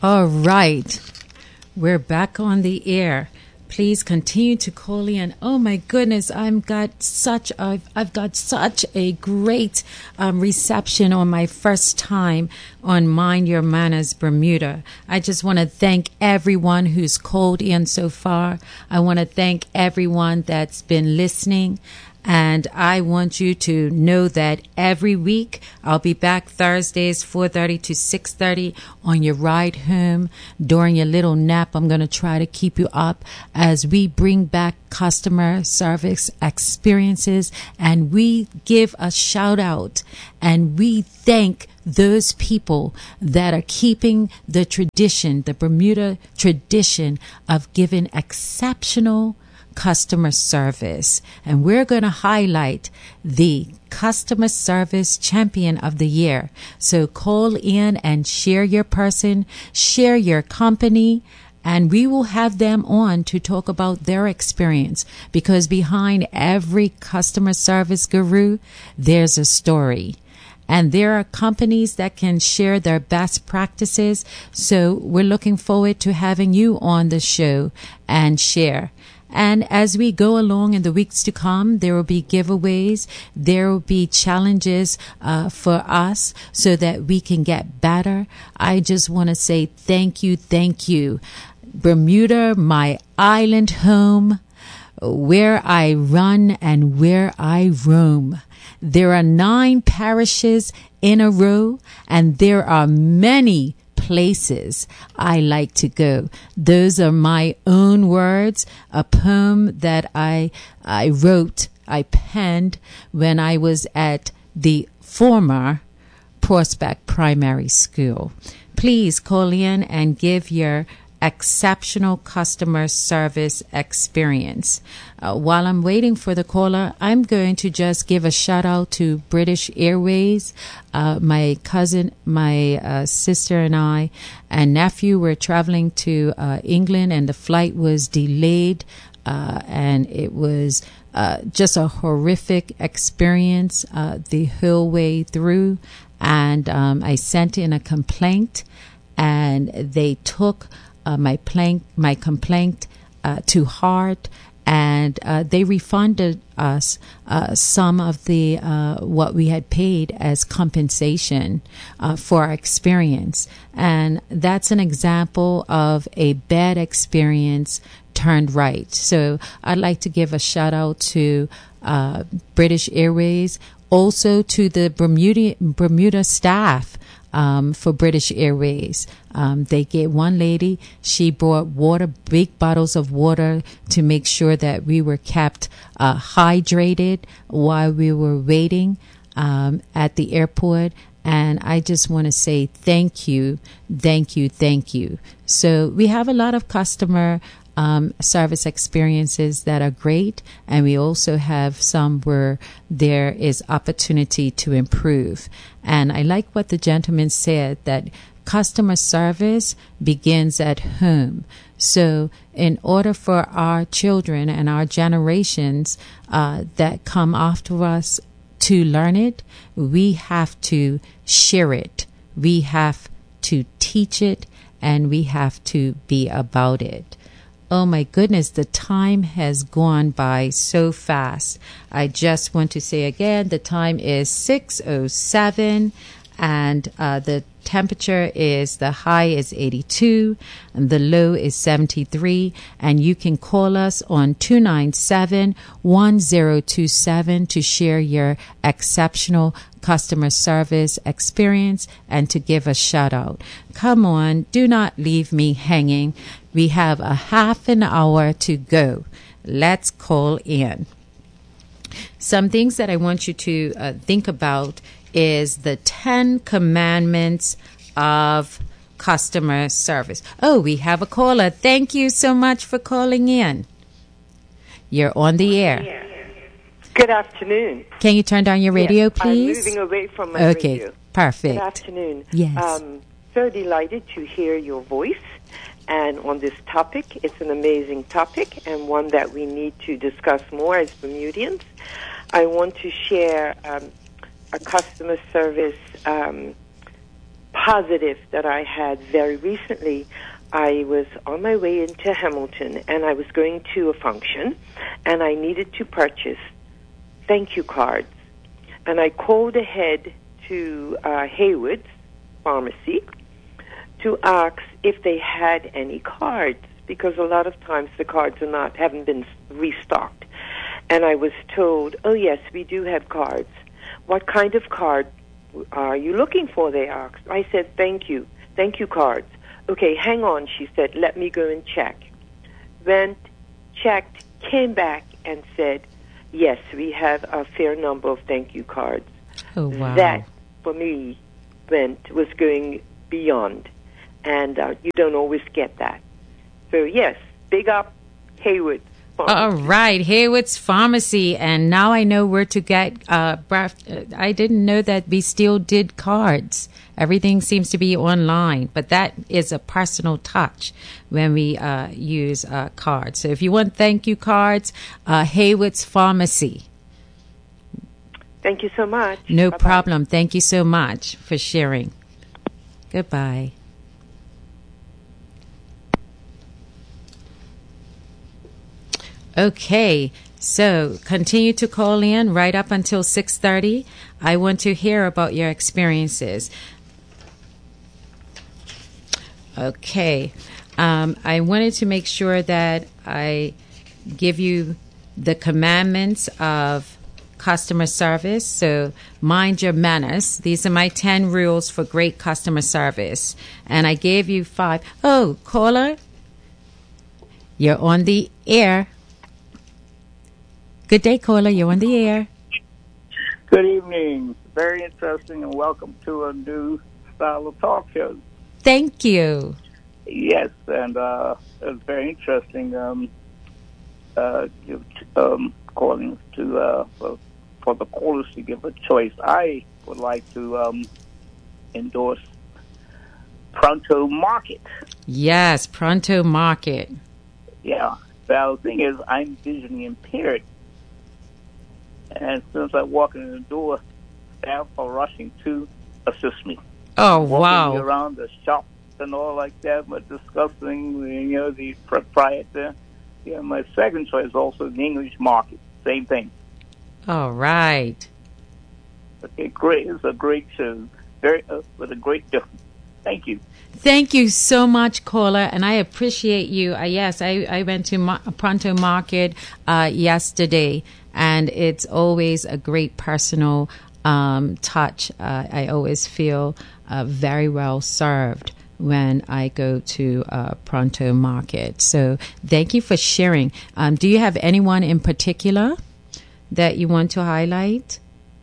All right. We're back on the air. Please continue to call in. Oh my goodness, I've got such a great reception on my first time on Mind Your Manners Bermuda. I just want to thank everyone who's called in so far. I want to thank everyone that's been listening. And I want you to know that every week I'll be back Thursdays, 4:30 to 6:30 on your ride home. During your little nap, I'm going to try to keep you up as we bring back customer service experiences, and we give a shout out and we thank those people that are keeping the tradition, the Bermuda tradition of giving exceptional customer service. And we're going to highlight the customer service champion of the year. So call in and share your person, share your company, and we will have them on to talk about their experience, because behind every customer service guru, there's a story. And there are companies that can share their best practices. So we're looking forward to having you on the show and share. And as we go along in the weeks to come, there will be giveaways. There will be challenges for us so that we can get better. I just want to say thank you, thank you. Bermuda, my island home, where I run and where I roam. There are 9 parishes in a row, and there are many places I like to go. Those are my own words, a poem that I wrote, I penned when I was at the former Prospect Primary School. Please call in and give your exceptional customer service experience. While I'm waiting for the caller, I'm going to just give a shout out to British Airways. My cousin, my sister and I and nephew were traveling to England, and the flight was delayed, and it was just a horrific experience the whole way through. And I sent in a complaint, and they took my complaint to heart, and they refunded us some of the what we had paid as compensation for our experience. And that's an example of a bad experience turned right. So I'd like to give a shout out to British Airways, also to the Bermuda staff. For British Airways. They gave one lady, she brought water, big bottles of water, to make sure that we were kept hydrated while we were waiting at the airport. And I just want to say thank you, thank you, thank you. So we have a lot of customer service experiences that are great, and we also have some where there is opportunity to improve. And I like what the gentleman said, that customer service begins at home. So in order for our children and our generations that come after us to learn it, we have to share it, we have to teach it, and we have to be about it. Oh my goodness, the time has gone by so fast. I just want to say again, the time is 6:07, and the temperature is, the high is 82 and the low is 73. And you can call us on 297-1027 to share your exceptional customer service experience and to give a shout out. Come on, do not leave me hanging. We have a half an hour to go. Let's call in. Some things that I want you to think about is the 10 commandments of customer service. Oh, we have a caller. Thank you so much for calling in. You're on the air. Good afternoon. Can you turn down your radio, please? I'm moving away from my radio. Okay, perfect. Good afternoon. Yes. So delighted to hear your voice. And on this topic, it's an amazing topic and one that we need to discuss more as Bermudians. I want to share a customer service positive that I had very recently. I was on my way into Hamilton, and I was going to a function, and I needed to purchase thank you cards. And I called ahead to Haywood's Pharmacy to ask if they had any cards, because a lot of times the cards haven't been restocked. And I was told, oh yes, we do have cards. What kind of card are you looking for, they asked. I said, thank you cards. Okay, hang on, she said, let me go and check. Went, checked, came back and said, yes, we have a fair number of thank you cards. Oh, wow. That, for me, was going beyond. And you don't always get that. So, yes, big up Haywood Pharmacy. All right, Haywood's Pharmacy. And now I know where to get, I didn't know that we still did cards. Everything seems to be online, but that is a personal touch when we use cards. So if you want thank you cards, Haywood's Pharmacy. Thank you so much. No Bye-bye. problem. Thank you so much for sharing. Goodbye. Okay, so continue to call in right up until 6:30. I want to hear about your experiences. Okay, I wanted to make sure that I give you the commandments of customer service. So mind your manners. These are my 10 rules for great customer service. And I gave you 5. Oh, caller, you're on the air. Good day, caller. You're on the air. Good evening. Very interesting, and welcome to a new style of talk show. Thank you. Yes, and it's very interesting. Calling to for the callers to give a choice. I would like to endorse Pronto Market. Yes, Pronto Market. Yeah. Well, the thing is, I'm visually impaired. And as soon as I walk in the door, staff are rushing to assist me. Oh, Walking wow. me around the shop and all like that, but discussing, the proprietor. Yeah, my second choice is also the English market. Same thing. All right. Okay, great. It's a great show. Very, with a great difference. Thank you. Thank you so much, caller, and I appreciate you. Yes, I went to Pronto Market yesterday, and it's always a great personal touch. I always feel very well served when I go to Pronto Market. So thank you for sharing. Do you have anyone in particular that you want to highlight?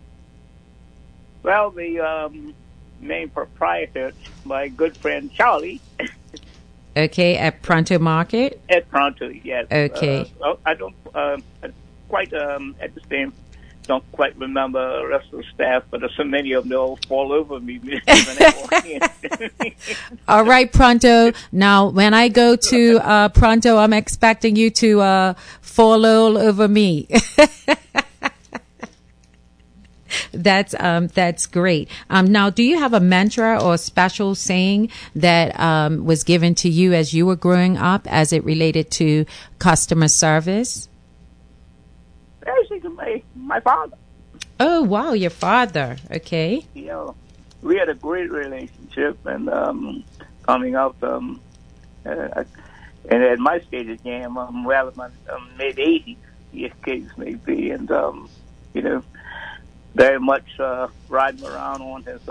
Well, the main proprietor, my good friend Charlie. Okay, at Pronto Market? At Pronto, yes. Okay. I don't quite at the same. Don't quite remember the rest of the staff, but there's so many of them, they'll fall over me when I walk in. All right, Pronto. Now, when I go to Pronto, I'm expecting you to fall all over me. That's great. Now, do you have a mantra or special saying that was given to you as you were growing up as it related to customer service? Basically, my father. Oh, wow, your father. Okay. We had a great relationship, and coming up, and at my stage of the game, well, in my mid-80s, the case may be, and, very much riding around on his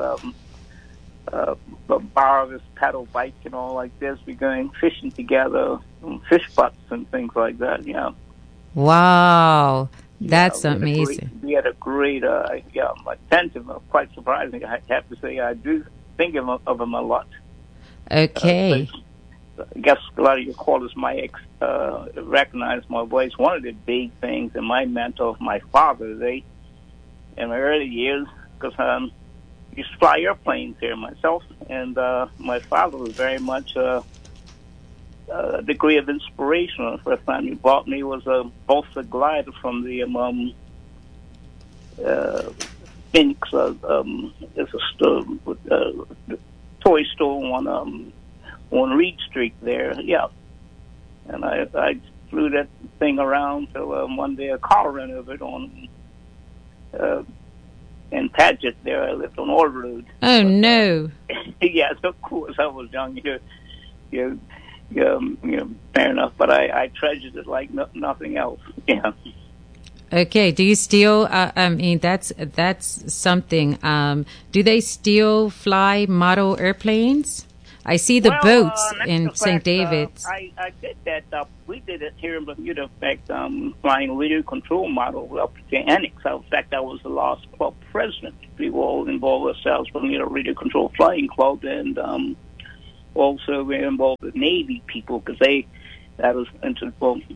bar of his pedal bike and all like this. We going fishing together, fish butts and things like that, Wow. That's amazing. We had a great, I tend to, quite surprising, I have to say, I do think of him a lot. Okay. I guess a lot of your callers might recognize my voice. One of the big things in my mentor of my father, in my early years, because I used to fly airplanes here myself, and my father was very much a degree of inspiration. The first time he bought me was a Balsa glider from the Phoenix. It's a toy store on Reed Street there. Yeah, and I flew that thing around till one day a car ran over it on in Paget. There, I lived on Old Road. Oh, no. Yes, of course. I was young. Fair enough. But I treasured it like nothing else. Yeah. Okay. Do you still? I mean, that's something. Do they still fly model airplanes? I see the boats in St. David's. I did that. We did it here in Bermuda. In fact, flying radio control model up to Annex. In fact, I was the last club president. We were all involved ourselves Bermuda Radio Control Flying Club, and also we involved the Navy people because that was into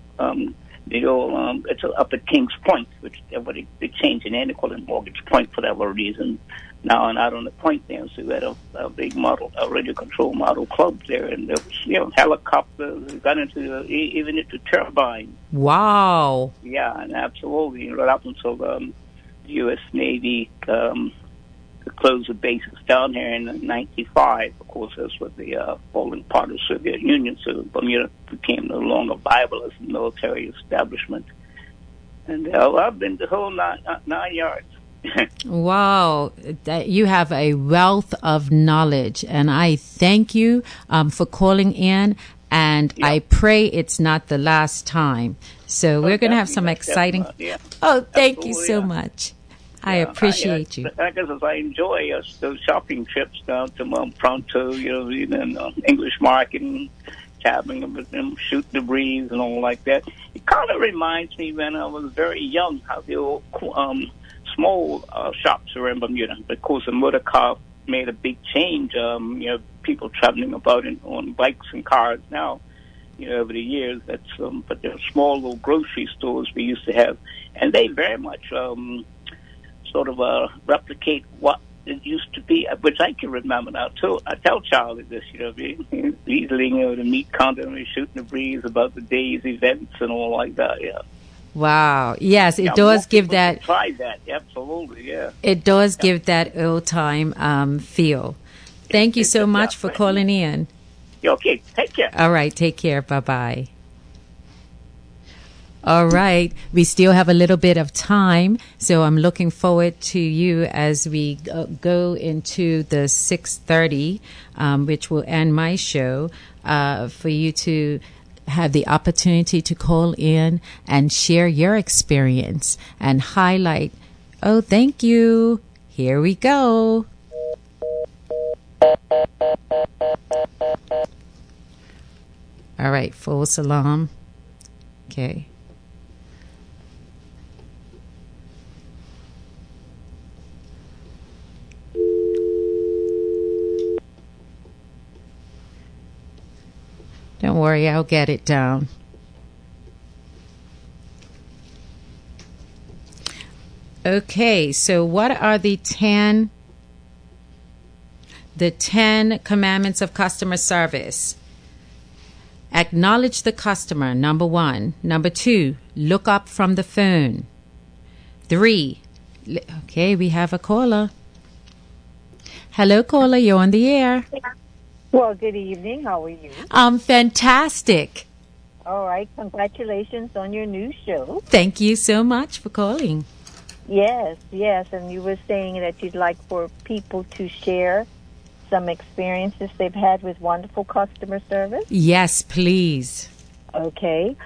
it's up at Kings Point, which they changed the name. They call it Mortgage Point for whatever reason. Now and out on the point there, so we had a big radio control model club there, and there was helicopters. We got even into turbines. Wow. Yeah, and absolutely right up until the U.S. Navy closed the bases down here in '95. Of course, that's with the falling part of the Soviet Union, so Bermuda became no longer viable as a military establishment. And I've been the whole 9 yards. Wow, you have a wealth of knowledge, and I thank you for calling in, and yep. I pray it's not the last time. So we're going to have some exciting... Yeah. Oh, thank you so much. I appreciate you. I guess I enjoy those shopping trips down to Pronto, even English Market and tabbing with them, shooting the breeze and all like that. It kind of reminds me when I was very young how the old... small shops around Bermuda. Of course, the motor car made a big change. People traveling about on bikes and cars now. Over the years, but there are small little grocery stores we used to have, and they very much sort of replicate what it used to be, which I can remember now too. I tell Charlie this, easily, the meat counter and shooting the breeze about the day's events and all like that. Yeah. Wow. Yes, it does give that. Try that. Absolutely, yeah. It does give that old time feel. Thank you so much for calling in. Okay, take care. All right, take care. Bye-bye. All right, we still have a little bit of time, so I'm looking forward to you as we go into the 6:30, which will end my show, for you to have the opportunity to call in and share your experience and highlight. Oh, thank you. Here we go. All right, full salam. Okay. Don't worry, I'll get it down. Okay, so what are the 10 commandments of customer service? Acknowledge the customer, number 1. Number 2, look up from the phone. 3, okay, we have a caller. Hello, caller, you're on the air. Well, good evening. How are you? I'm fantastic. All right. Congratulations on your new show. Thank you so much for calling. Yes. And you were saying that you'd like for people to share some experiences they've had with wonderful customer service? Yes, please. Okay.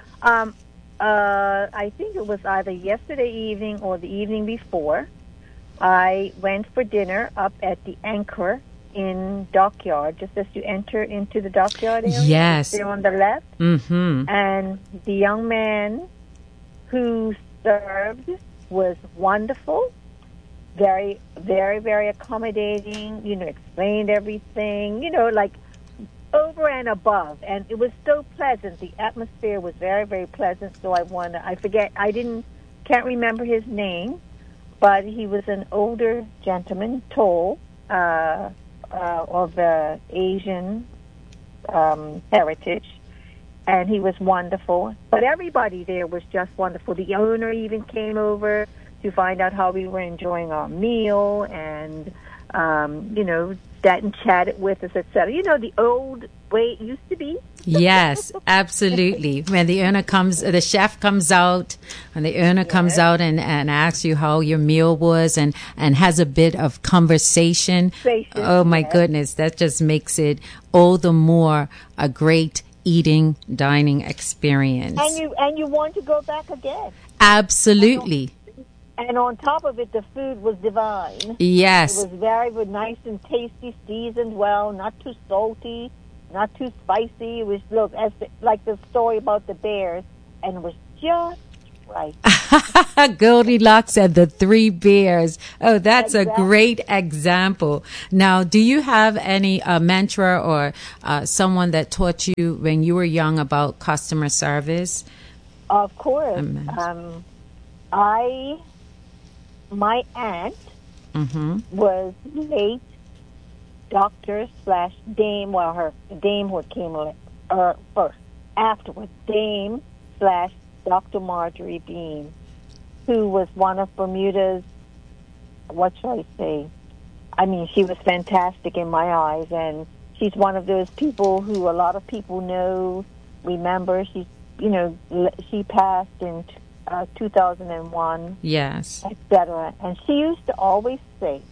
I think it was either yesterday evening or the evening before. I went for dinner up at the Anchor in Dockyard, just as you enter into the Dockyard area. Yes. There on the left. Mm-hmm. And the young man who served was wonderful, very, very, very accommodating, explained everything, like over and above. And it was so pleasant. The atmosphere was very, very pleasant. So can't remember his name, but he was an older gentleman, tall, of Asian heritage, and he was wonderful. But everybody there was just wonderful. The owner even came over to find out how we were enjoying our meal, and at and chatted with us, etc. You know, the old way it used to be. Yes, absolutely. When the chef comes out, and the owner comes out and asks you how your meal was and has a bit of conversation. Oh my goodness, that just makes it all the more a great dining experience. And you want to go back again. Absolutely. And on top of it, the food was divine. Yes. It was very, very nice and tasty, seasoned well, not too salty, not too spicy. It was, like the story about the bears, and it was just right. Goldilocks and the Three Bears. Oh, that's a great example. Now, do you have any mentor or someone that taught you when you were young about customer service? Of course. My aunt was late doctor/dame. Well, her dame who came first. Afterwards, dame/Dr. Marjorie Bean, who was one of Bermuda's, what shall I say? I mean, she was fantastic in my eyes, and she's one of those people who a lot of people remember. She passed in 2001. Yes. Etc. And she used to always say,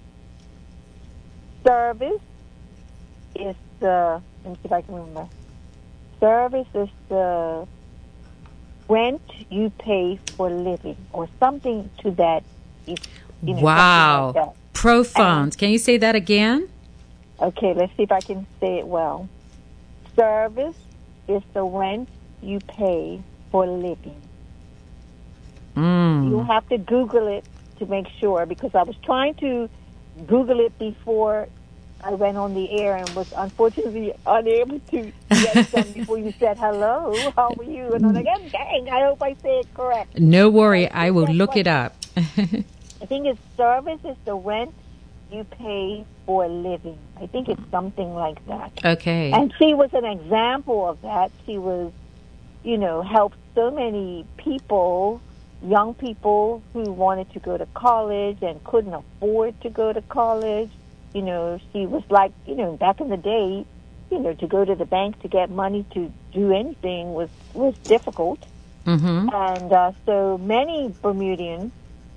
service is let me see if I can remember. Service is the rent you pay for living, or something to that. Wow. Like that. Profound. Can you say that again? Okay, let's see if I can say it well. Service is the rent you pay for living. You have to Google it to make sure, because I was trying to Google it before I went on the air and was unfortunately unable to get it done before you said hello. How are you? And I'm like, oh, dang, I hope I say it correct. No worry, I will look it up. I think it's service is the rent you pay for a living. I think it's something like that. Okay. And she was an example of that. She was, helped so many people, young people who wanted to go to college and couldn't afford to go to college. She was like, back in the day, to go to the bank to get money to do anything was difficult. Mm-hmm. And so many Bermudians,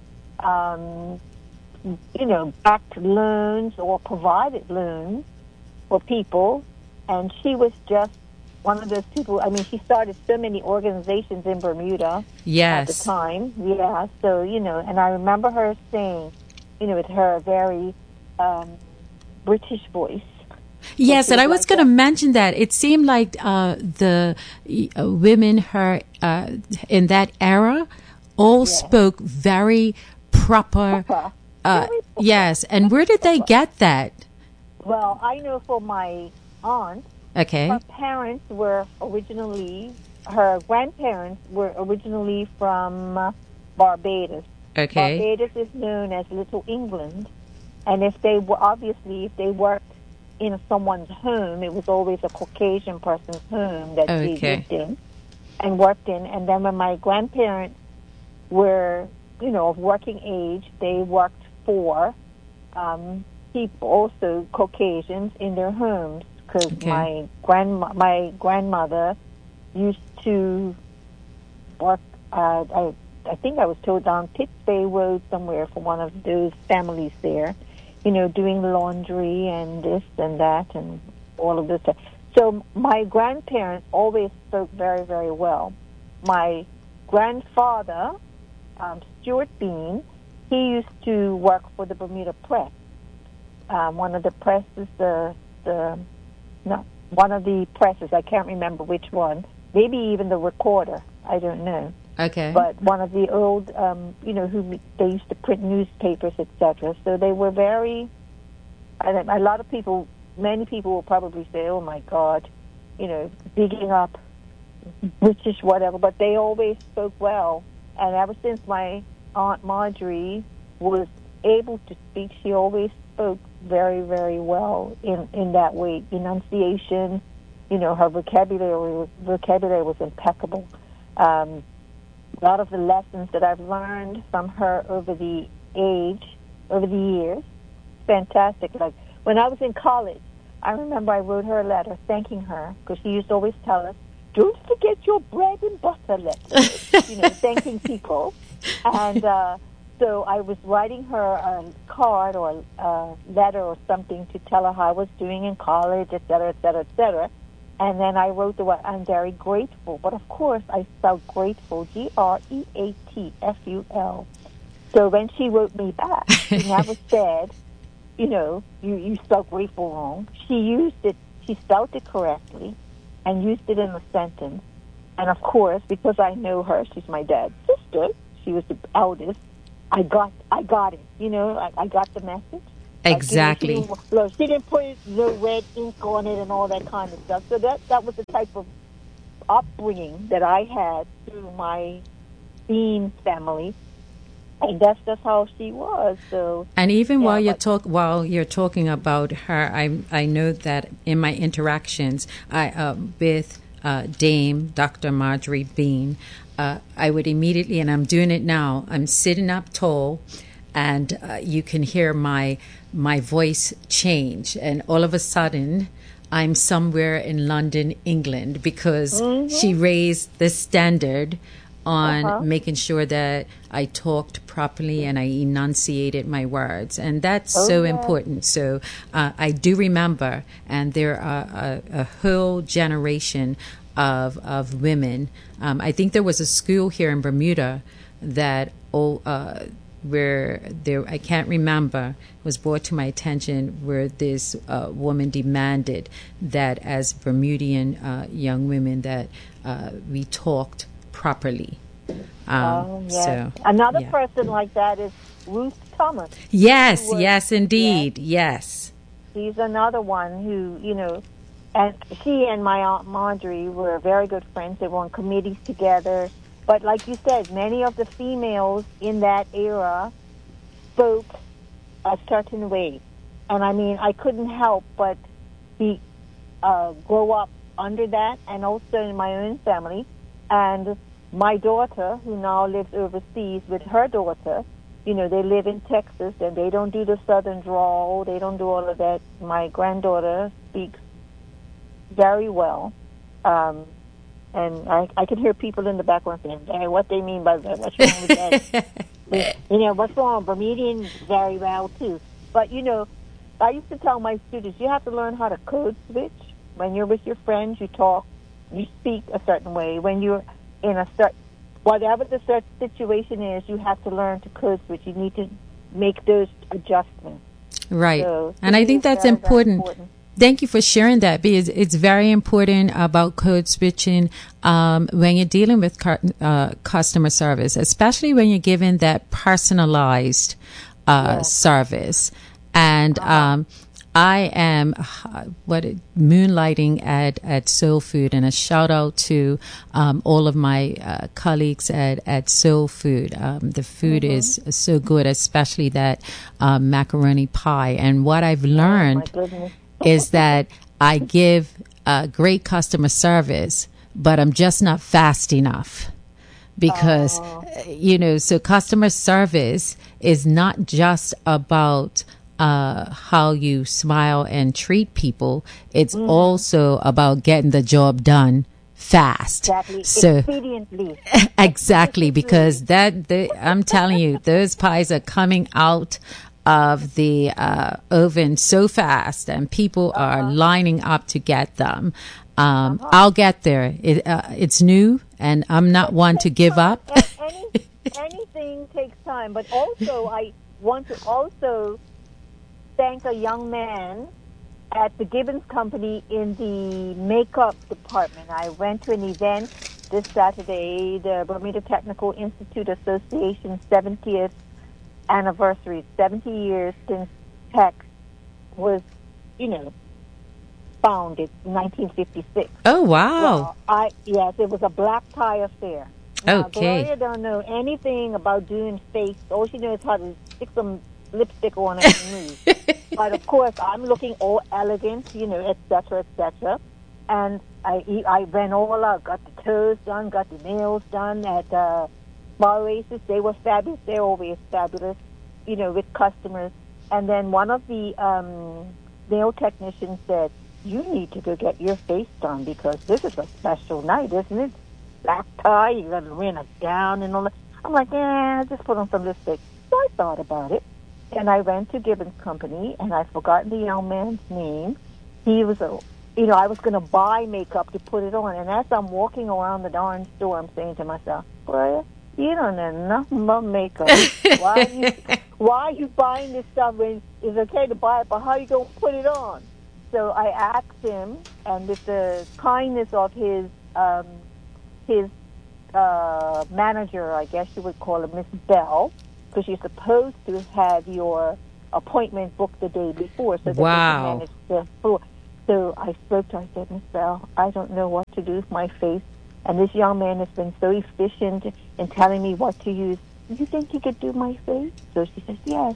backed loans or provided loans for people. And she was just one of those people. I mean, she started so many organizations in Bermuda at the time. Yeah, so, and I remember her saying, with her very British voice. Yes, and I was going to mention that. It seemed like the women in that era all spoke very proper. Yes, and where did they get that? Well, I know for my aunt, her parents were her grandparents were originally from Barbados. Okay. Barbados is known as Little England. And if they worked in someone's home, it was always a Caucasian person's home that they lived in and worked in. And then when my grandparents were, of working age, they worked for people, also Caucasians, in their homes. Because my grandmother used to work, I think I was told down Pitts Bay Road somewhere for one of those families there, doing laundry and this and that and all of this stuff. So my grandparents always spoke very, very well. My grandfather, Stuart Bean, he used to work for the Bermuda Press. One of the presses, one of the presses, I can't remember which one, maybe even the Recorder, I don't know. Okay. But one of the old, who they used to print newspapers, etc. So they were very, a lot of people, many people will probably say, oh my God, digging up British whatever, but they always spoke well. And ever since my Aunt Marjorie was able to speak, she always spoke very, very well in that way. Enunciation, her vocabulary was impeccable. A lot of the lessons that I've learned from her over the years, fantastic. Like when I was in college, I remember I wrote her a letter thanking her because she used to always tell us, don't forget your bread and butter letter, thanking people. And so I was writing her a card or a letter or something to tell her how I was doing in college, et cetera, et cetera, et cetera. And then I wrote the word, I'm very grateful. But, of course, I spelled grateful, Greatful. So when she wrote me back, she never said, you spelled grateful wrong. She spelled it correctly and used it in the sentence. And, of course, because I know her, she's my dad's sister, she was the eldest, I got it. I got the message. Exactly. Like, she didn't put no red ink on it and all that kind of stuff. So that was the type of upbringing that I had through my Bean family, and that's just how she was. So, and even while you're talking about her, I know that in my interactions with Dame Dr. Marjorie Bean, I would immediately, and I'm doing it now, I'm sitting up tall, and you can hear my voice change, and all of a sudden I'm somewhere in London, England, because she raised the standard on making sure that I talked properly and I enunciated my words, and that's so important. So I do remember, and there are a whole generation of women. I think there was a school here in Bermuda that where there, I can't remember, was brought to my attention where this woman demanded that as Bermudian young women that we talked properly. So another person like that is Ruth Thomas. Yes, indeed. Yes. She's another one who, and she and my Aunt Marjorie were very good friends. They were on committees together. But like you said, many of the females in that era spoke a certain way. And I mean, I couldn't help but grow up under that, and also in my own family. And my daughter, who now lives overseas with her daughter, they live in Texas, and they don't do the southern drawl. They don't do all of that. My granddaughter speaks very well. And I can hear people in the background saying, hey, what they mean by that? What's wrong with that? What's wrong? Bermudian very well, too. But, I used to tell my students, you have to learn how to code switch. When you're with your friends, you speak a certain way. When you're in whatever the certain situation is, you have to learn to code switch. You need to make those adjustments. Right. So, and I think that's important. Thank you for sharing that, because it's very important about code switching when you're dealing with customer service, especially when you're given that personalized service. And I am moonlighting at Soul Food, and a shout out to all of my colleagues at Soul Food. The food is so good, especially that macaroni pie. And what I've learned is that I give great customer service, but I'm just not fast enough. Because, so customer service is not just about how you smile and treat people. It's also about getting the job done fast. Exactly. So, expediently. Exactly, because I'm telling you, those pies are coming out of the oven so fast, and people are lining up to get them. I'll get there. It's new, and I'm not one to give up. Anything takes time, but also I want to also thank a young man at the Gibbons Company in the makeup department. I went to an event this Saturday, the Bermuda Technical Institute Association 70th anniversary, 70 years since Tech was, founded in 1956. Oh, wow. Well, yes, it was a black tie affair. Now, Okay. Gloria don't know anything about doing face. All she knows how to stick some lipstick on it and move. But, of course, I'm looking all elegant, et cetera, et cetera. And I went all out, got the toes done, got the nails done at bar races. They were fabulous. They're always fabulous, with customers. And then one of the nail technician said, "You need to go get your face done because this is a special night, isn't it? Black tie, you got to wear a gown and all that." I'm like, "Yeah, just put on some lipstick." So I thought about it, and I went to Gibbons Company, and I'd forgotten the young man's name. He was I was going to buy makeup to put it on, and as I'm walking around the darn store, I'm saying to myself, "Boy, you don't know nothing about makeup. Why are you buying this stuff when it's okay to buy it, but how are you going to put it on?" So I asked him, and with the kindness of his manager, I guess you would call her Miss Bell, because you're supposed to have your appointment booked the day before so that they can manage the floor. So I spoke to her. I said, "Miss Bell, I don't know what to do with my face, and this young man has been so efficient in telling me what to use. Do you think he could do my face?" So she says, "Yes."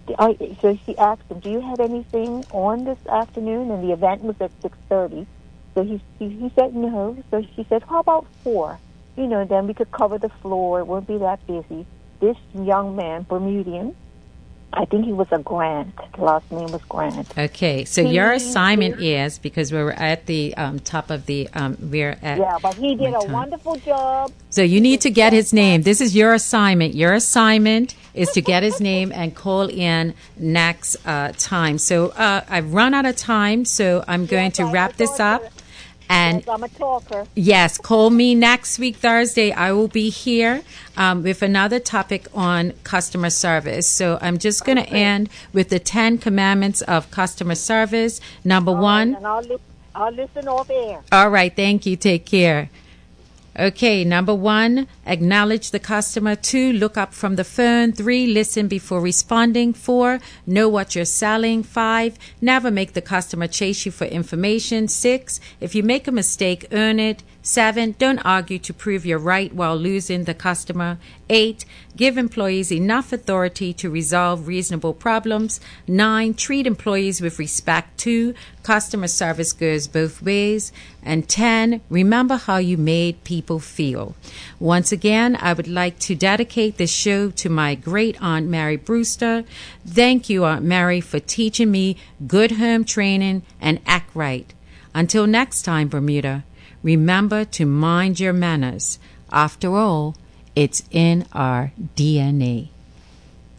So she asked him, "Do you have anything on this afternoon?" And the event was at 6:30. So he said no. So she said, "How about 4? Then we could cover the floor. It won't be that busy." This young man, Bermudian, I think he was a Grant. The last name was Grant. Okay, so your assignment is, because we were at the top of the, we're at... Yeah, but he did a wonderful job. So you need to get his name. This is your assignment. Your assignment is to get his name and call in next time. So I've run out of time, so I'm going to wrap this up. And yes, I'm a talker. Yes, call me next week, Thursday. I will be here with another topic on customer service. So I'm just going to end with the 10 commandments of customer service. Number 1. And I'll listen off air. All right, thank you. Take care. Okay, number 1, acknowledge the customer. 2, look up from the phone. 3, listen before responding. 4, know what you're selling. 5, never make the customer chase you for information. 6, if you make a mistake, earn it. 7, don't argue to prove you're right while losing the customer. 8, give employees enough authority to resolve reasonable problems. 9, treat employees with respect. 2, customer service goes both ways. And 10, remember how you made people feel. Once again, I would like to dedicate this show to my great Aunt Mary Brewster. Thank you, Aunt Mary, for teaching me good home training and act right. Until next time, Bermuda, remember to mind your manners. After all, it's in our DNA.